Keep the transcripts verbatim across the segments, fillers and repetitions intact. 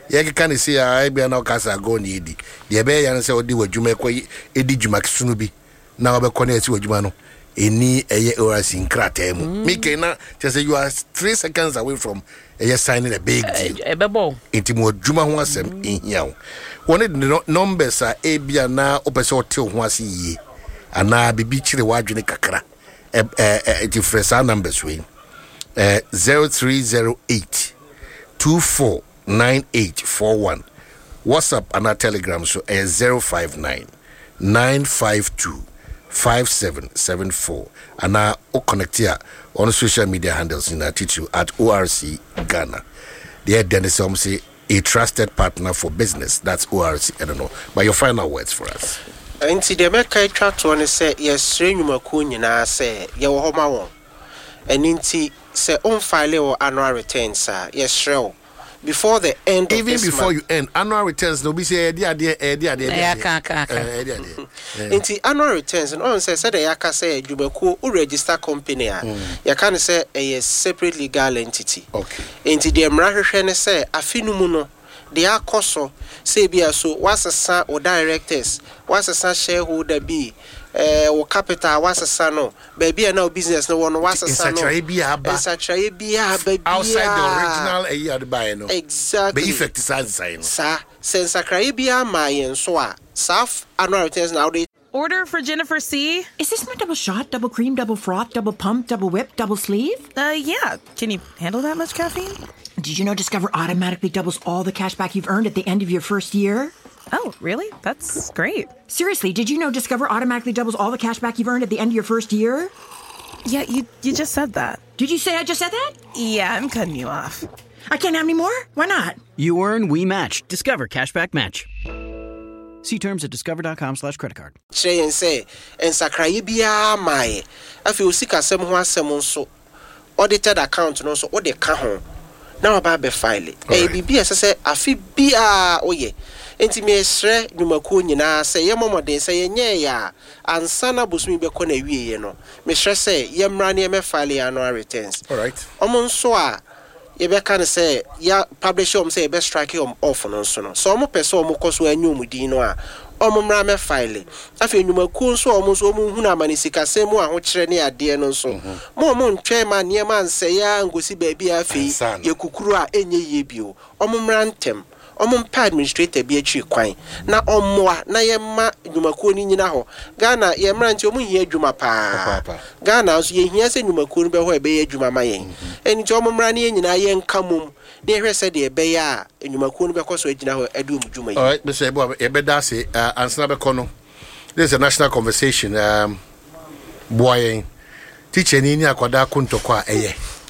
ye can see I be na kasa go ni di de be yan say odi wadwuma ekọ edi dwuma sunu bi na obekọ na esi wadwuma no eni eye orasi nkrata mu me kena just say you are three seconds away from eye signing a big deal ebebo intimo dwuma ho asem ehia woni the numbers are ebia na opese ote ho ase yie ana bibi kire wadwene kakra eh eh different numbers we eh zero three zero eight two four nine eight four one WhatsApp and our Telegram so eh zero five nine nine five two five seven seven four and now o connect here on social media handles in attitude at O R C Ghana. The Dennis say a trusted partner for business. That's O R C. I don't know. But your final words for us. Nti de meka twa to ne say yes renwumaku nyina say ye wo homa won. And nti say on file or annual returns ah yes rew. Before the end of even this before month, you end annual returns no be say dia dia dia dia dia ya ka ka ka nti annual returns and on say say the yaka say dwumaku o register company a ya kan say a separate legal entity. Okay. Nti de mra hwehwe ne say afinumu no de akoso say bia so wasesa o directors wasesa shareholder be eh o capital wasesa no baby na business no one wasesa no insatrai bia ba outside the original eh ya buy no exactly be effect sign sa sensakrai bia ma yen so a saf annual returns now they Order for Jennifer C. Is this my double shot, double cream, double froth, double pump, double whip, double sleeve? Uh, yeah. Can you handle that much caffeine? Did you know Discover automatically doubles all the cash back you've earned at the end of your first year? Oh, really? That's great. Seriously, did you know Discover automatically doubles all the cash back you've earned at the end of your first year? Yeah, you you just said that. Did you say I just said that? Yeah, I'm cutting you off. I can't have any more? Why not? You earn, we match. Discover Cashback Match. See terms at discover.com slash credit card. Say and say, and Sakraye bia my. If you seek a sem ho asem so audited account no so what they can ho. Now about be file. Eh bibi say afi bia oye. Enti me sre dwumaku nyina say ye momoden say ye nye ya ansa na bosumi be ko na wiye no. Me sre say ye mra na me file annual returns. All right. Omo nso a ye be kan say ya publisher om say be strike om off no so no. So omo pese omo koso anyu omudin no a omo mra me file. Afi dwumaku nso omo so omo hu na manisika sem a ho kire ne ade no so. Mo omo ntwe ma ne ma nse ya ngosi ba bia afi ye kukuru a enye ye bio. Omo mra ntem Omum pa administrator bi achi kwan na ommoa na yemma dwumakuo ni nyina ho Ghana yemra nti omu hia dwuma pa Ghana so ye hia se dwumakuo no be ho e be ye dwuma mayen eni nti omumra ne nyina ye nkamum na ehwese de be ya dwumakuo no be koso agina ho adum dwuma yi. All right, Mister Ebo e be da se answer be kono. This is a national conversation um boy teacher ni ni akwada kuntokwa eye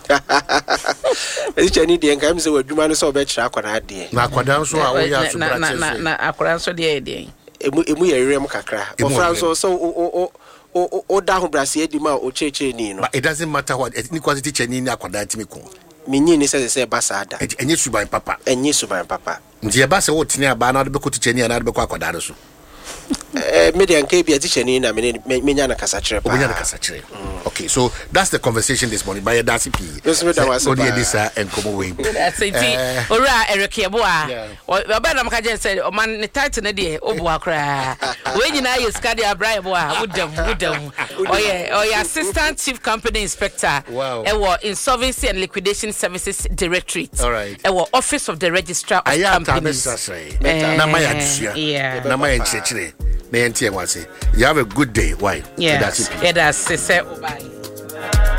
Teacher ni de nkam se wadwuma no so be kira akwada de na akwada nso a wo ya so na na na akwada nso de de emu emu ye rem kakra o franso so o o o da ho brase edi ma o cheche ni no. But it doesn't matter what ni kwasi teacher ni ni akwada ntimi ko minyi ni se se basada enye suban papa enye suban papa nti e ba se wo tini aba na de be ko teacher ni na de be ko akwada no so eh median K B teacher ni na me menya na kasa kire pa menya na kasa kire. Okay, so that's the conversation this morning by Dasi P. Yes, me that was so the Edisa and come away. That's it. Ora Eric Yeboa. O ba na maka je say o man ne title ne de oboa kra. We nyina ye skadi abrai boa wudam wudam. Oh yeah, oh yeah, assistant chief company inspector. Wow. E wo insolvency and liquidation services directorate. All right. E wo office of the registrar of companies. Na maya dusia. Yeah. Na maya nchechire. Na yentie wase. You have a good day. Why? Yes. Yeah, that's say